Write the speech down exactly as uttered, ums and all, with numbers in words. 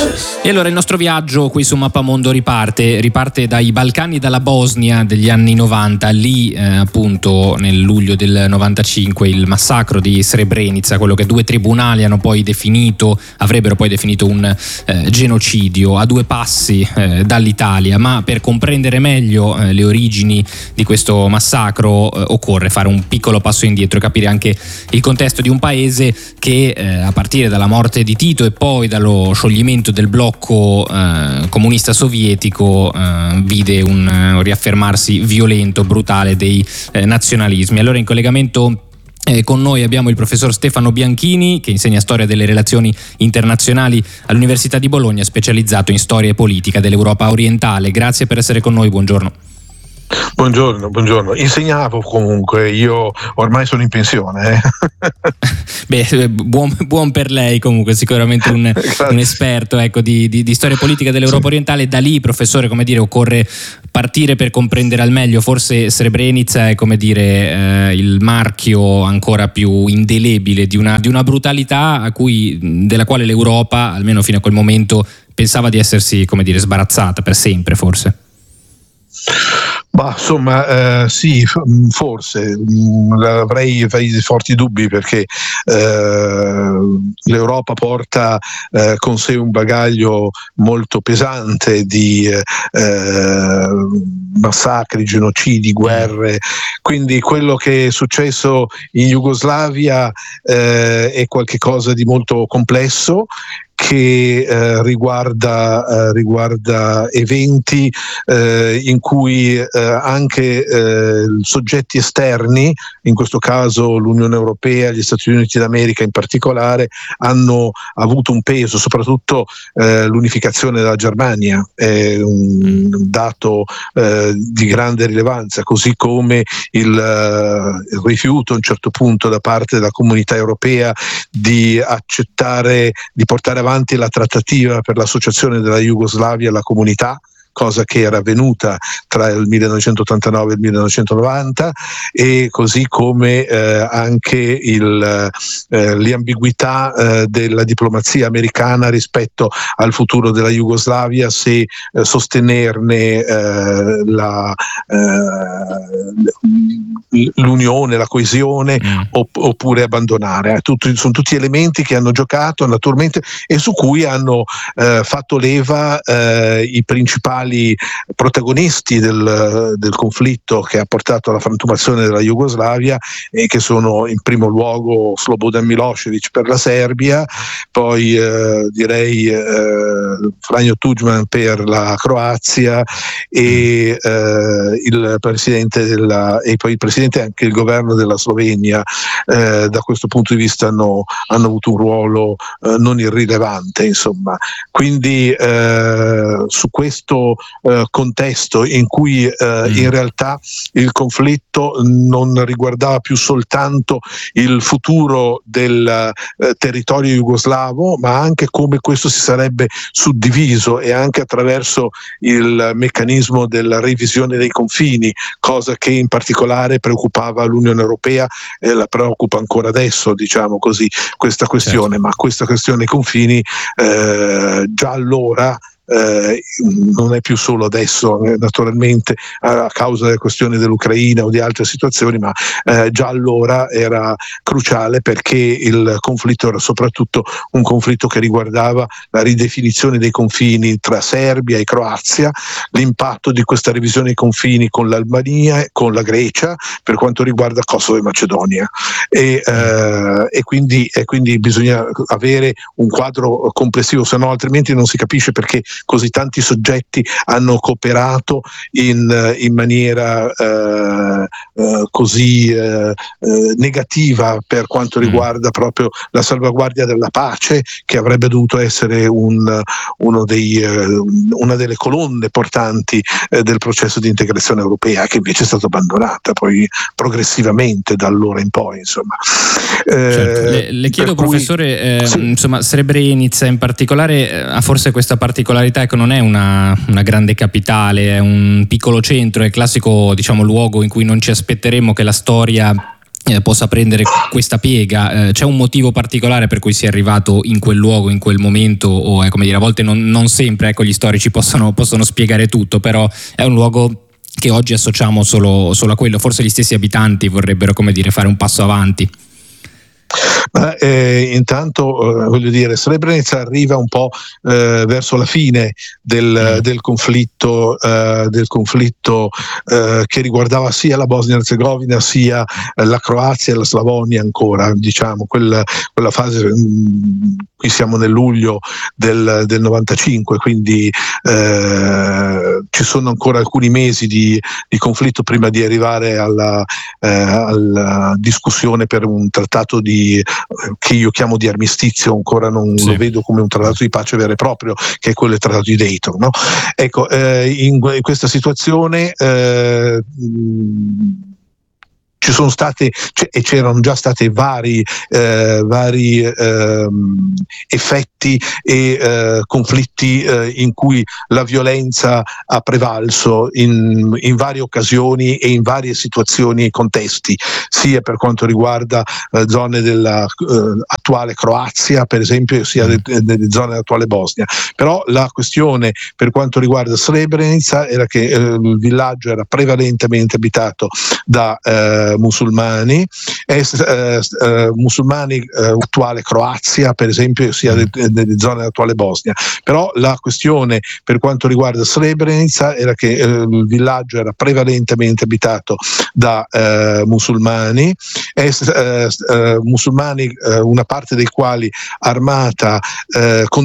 E allora il nostro viaggio qui su Mappamondo riparte, riparte dai Balcani, dalla Bosnia degli anni novanta, lì eh, appunto nel luglio del novantacinque il massacro di Srebrenica, quello che due tribunali hanno poi definito, avrebbero poi definito un eh, genocidio, a due passi eh, dall'Italia. Ma per comprendere meglio eh, le origini di questo massacro eh, occorre fare un piccolo passo indietro e capire anche il contesto di un paese che eh, a partire dalla morte di Tito e poi dallo scioglimento del blocco eh, comunista sovietico eh, vide un, un riaffermarsi violento, brutale dei eh, nazionalismi. Allora in collegamento Eh, con noi abbiamo il professor Stefano Bianchini, che insegna storia delle relazioni internazionali all'Università di Bologna, specializzato in storia e politica dell'Europa orientale. Grazie per essere con noi, buongiorno. Buongiorno, buongiorno. Insegnavo comunque, io ormai sono in pensione. Eh. Beh, buon, buon per lei comunque, sicuramente un, un esperto ecco, di, di, di storia politica dell'Europa sì. orientale. Da lì, professore, come dire, occorre partire per comprendere al meglio. Forse Srebrenica è, come dire, eh, il marchio ancora più indelebile di una, di una brutalità a cui, della quale l'Europa, almeno fino a quel momento, pensava di essersi, come dire, sbarazzata per sempre, forse. Bah, insomma, eh, sì, forse avrei, avrei forti dubbi perché eh, l'Europa porta eh, con sé un bagaglio molto pesante di eh, massacri, genocidi, guerre, quindi quello che è successo in Jugoslavia eh, è qualcosa di molto complesso che eh, riguarda, eh, riguarda eventi eh, in cui eh, anche eh, soggetti esterni, in questo caso l'Unione Europea, gli Stati Uniti d'America in particolare, hanno avuto un peso, soprattutto eh, l'unificazione della Germania è un dato eh, di grande rilevanza, così come il, eh, il rifiuto a un certo punto da parte della comunità europea di accettare, di portare avanti la trattativa per l'associazione della Jugoslavia alla comunità, cosa che era avvenuta tra il millenovecentottantanove e il millenovecentonovanta, e così come eh, anche il, eh, le ambiguità eh, della diplomazia americana rispetto al futuro della Jugoslavia, se eh, sostenerne eh, la, eh, l'unione, la coesione mm. opp- oppure abbandonare. Tutti, sono tutti elementi che hanno giocato naturalmente e su cui hanno eh, fatto leva eh, i principali protagonisti del, del conflitto che ha portato alla frantumazione della Jugoslavia, e che sono in primo luogo Slobodan Milošević per la Serbia, poi eh, direi eh, Franjo Tuđman per la Croazia e eh, il presidente della, e poi il presidente e anche il governo della Slovenia eh, da questo punto di vista hanno, hanno avuto un ruolo eh, non irrilevante, insomma. Quindi eh, su questo Uh, contesto in cui uh, mm. in realtà il conflitto non riguardava più soltanto il futuro del uh, territorio jugoslavo, ma anche come questo si sarebbe suddiviso, e anche attraverso il meccanismo della revisione dei confini, cosa che in particolare preoccupava l'Unione Europea e la preoccupa ancora adesso, diciamo così, questa questione. Certo. Ma questa questione dei confini uh, già allora Eh, non è più solo adesso, eh, naturalmente a causa delle questioni dell'Ucraina o di altre situazioni, ma eh, già allora era cruciale, perché il conflitto era soprattutto un conflitto che riguardava la ridefinizione dei confini tra Serbia e Croazia, l'impatto di questa revisione dei confini con l'Albania e con la Grecia per quanto riguarda Kosovo e Macedonia, e, eh, e, quindi, e quindi bisogna avere un quadro complessivo, se no altrimenti non si capisce perché così tanti soggetti hanno cooperato in, in maniera eh, eh, così eh, eh, negativa per quanto riguarda proprio la salvaguardia della pace, che avrebbe dovuto essere un, uno dei, eh, una delle colonne portanti eh, del processo di integrazione europea, che invece è stata abbandonata poi progressivamente da allora in poi, insomma. Eh, certo. le, le chiedo, professore, cui, eh, sì. insomma, Srebrenica in particolare eh, ha forse questa particolarità, ecco, non è una, una grande capitale, è un piccolo centro, è il classico, diciamo, luogo in cui non ci aspetteremmo che la storia eh, possa prendere questa piega. Eh, c'è un motivo particolare per cui si è arrivato in quel luogo, in quel momento, o è come dire, a volte non, non sempre, ecco, gli storici possono, possono spiegare tutto, però è un luogo che oggi associamo solo, solo a quello. Forse gli stessi abitanti vorrebbero, come dire, fare un passo avanti. Ma, eh, intanto eh, voglio dire, Srebrenica arriva un po' eh, verso la fine del, del conflitto, eh, del conflitto eh, che riguardava sia la Bosnia-Herzegovina sia eh, la Croazia e la Slavonia ancora, diciamo, quella, quella fase. Mh, qui siamo nel luglio del, del novantacinque, quindi eh, ci sono ancora alcuni mesi di, di conflitto prima di arrivare alla, eh, alla discussione per un trattato di che io chiamo di armistizio, ancora non sì. lo vedo come un trattato di pace vero e proprio, che è quello del trattato di Dayton, no? Ecco, eh, in, in questa situazione eh, mh, ci sono state c- e c'erano già stati vari, eh, vari eh, effetti e eh, conflitti eh, in cui la violenza ha prevalso in, in varie occasioni e in varie situazioni e contesti, sia per quanto riguarda eh, zone della eh, attuale Croazia, per esempio, sia delle de- de zone dell'attuale Bosnia. Però la questione per quanto riguarda Srebrenica era che eh, il villaggio era prevalentemente abitato da eh, musulmani, eh, eh, musulmani eh, attuale Croazia, per esempio, sia delle de, de zone dell'attuale Bosnia. Però la questione per quanto riguarda Srebrenica era che eh, il villaggio era prevalentemente abitato da eh, musulmani, eh, eh, musulmani eh, una parte dei quali armata eh, con